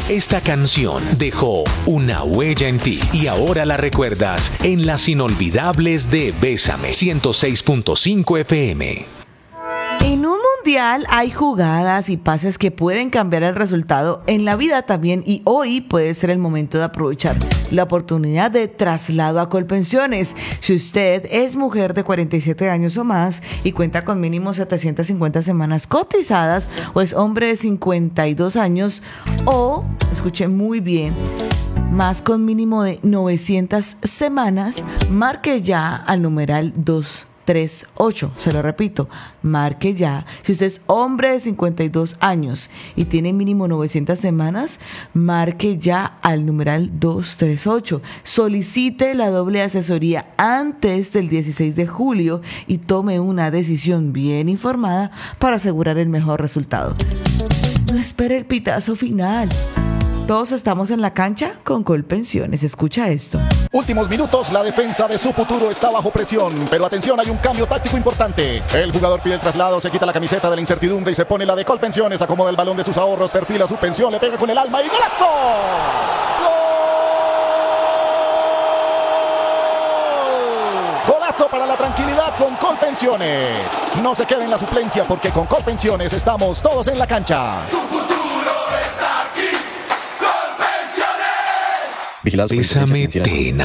Esta canción dejó una huella en ti y ahora la recuerdas en las inolvidables de Bésame 106.5 FM. En un mundial hay jugadas y pases que pueden cambiar el resultado en la vida también, y hoy puede ser el momento de aprovechar la oportunidad de traslado a Colpensiones. Si usted es mujer de 47 años o más y cuenta con mínimo 750 semanas cotizadas, o es hombre de 52 años o, escuche muy bien, más con mínimo de 900 semanas, marque ya al numeral 238. Se lo repito, marque ya. Si usted es hombre de 52 años y tiene mínimo 900 semanas, marque ya al numeral 238. Solicite la doble asesoría antes del 16 de julio y tome una decisión bien informada para asegurar el mejor resultado. No espere el pitazo final. Todos estamos en la cancha con Colpensiones. Escucha esto. Últimos minutos, la defensa de su futuro está bajo presión, pero atención, hay un cambio táctico importante. El jugador pide el traslado, se quita la camiseta de la incertidumbre y se pone la de Colpensiones, acomoda el balón de sus ahorros, perfila su pensión, le pega con el alma y ¡golazo! ¡Gol! ¡Golazo para la tranquilidad con Colpensiones! No se quede en la suplencia porque con Colpensiones estamos todos en la cancha. Bésame te